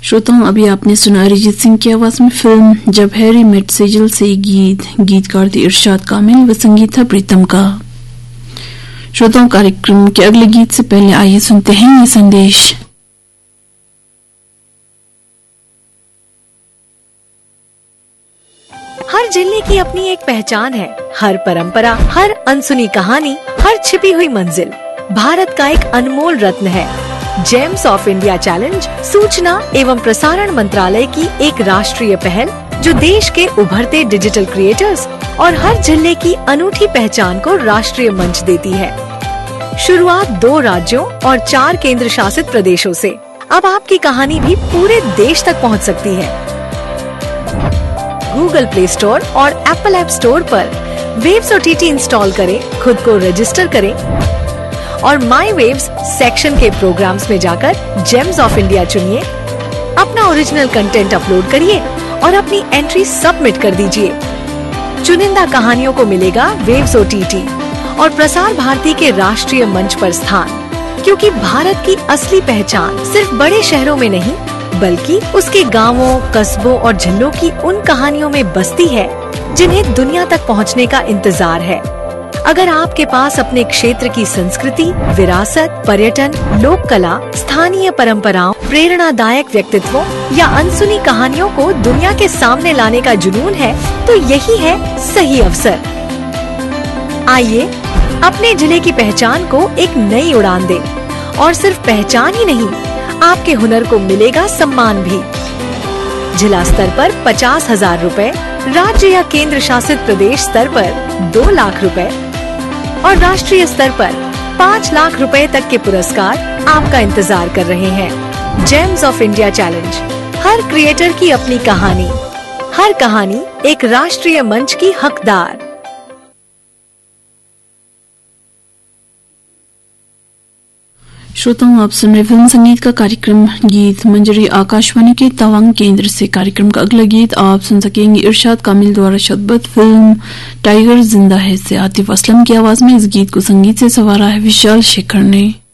श्रोताओं, अभी आपने सुना अरिजीत सिंह की आवाज में फिल्म जब हैरी मेट सेजल से गीतकार थे इरशाद कामिल व संगीत था प्रीतम का। श्रोताओं, कार्यक्रम के अगले गीत से पहले आइए सुनते हैं ये संदेश। हर जिले की अपनी एक पहचान है, हर परंपरा, हर अनसुनी कहानी, हर छिपी हुई मंजिल भारत का एक अनमोल रत्न है। जेम्स ऑफ इंडिया चैलेंज सूचना एवं प्रसारण मंत्रालय की एक राष्ट्रीय पहल जो देश के उभरते डिजिटल क्रिएटर्स और हर जिले की अनूठी पहचान को राष्ट्रीय मंच देती है। शुरुआत 2 राज्यों और 4 केंद्र शासित प्रदेशों से। अब आपकी कहानी भी पूरे देश तक पहुंच सकती है। गूगल प्ले स्टोर और एप्पल ऐप स्टोर पर वेव्स OTT इंस्टॉल करें, खुद को रजिस्टर करें और माई वेव्स सेक्शन के प्रोग्राम्स में जाकर जेम्स ऑफ इंडिया चुनिए, अपना ओरिजिनल कंटेंट अपलोड करिए और अपनी एंट्री सबमिट कर दीजिए। चुनिंदा कहानियों को मिलेगा वेव्स OTT और प्रसार भारती के राष्ट्रीय मंच पर स्थान, क्योंकि भारत की असली पहचान सिर्फ बड़े शहरों में नहीं बल्कि उसके गांवों, कस्बों और जिलों की उन कहानियों में बसती है जिन्हें दुनिया तक पहुंचने का इंतजार है। अगर आपके पास अपने क्षेत्र की संस्कृति, विरासत, पर्यटन, लोक कला, स्थानीय परंपराओं, प्रेरणादायक व्यक्तित्वों या अनसुनी कहानियों को दुनिया के सामने लाने का जुनून है, तो यही है सही अवसर। आइए अपने जिले की पहचान को एक नई उड़ान दें और सिर्फ पहचान ही नहीं, आपके हुनर को मिलेगा सम्मान भी। जिला स्तर पर 50,000 रुपए, राज्य या केंद्र शासित प्रदेश स्तर पर 2 लाख रुपए और राष्ट्रीय स्तर पर 5 लाख रुपए तक के पुरस्कार आपका इंतजार कर रहे हैं। James of India challenge, her creator की अपनी कहानी, हर कहानी एक राष्ट्रीय मंच की हकदार। श्रोताओं, आप सुन रहे फिल्म संगीत का कार्यक्रम गीत मंजरी आकाशवाणी के तवांग केंद्र से। कार्यक्रम का अगला गीत आप सुन सकेंगे इरशाद कामिल द्वारा शतबद्ध फिल्म टाइगर जिंदा है से आतिफ असलम की आवाज में। इस गीत को संगीत से संवारा है विशाल शेखर ने।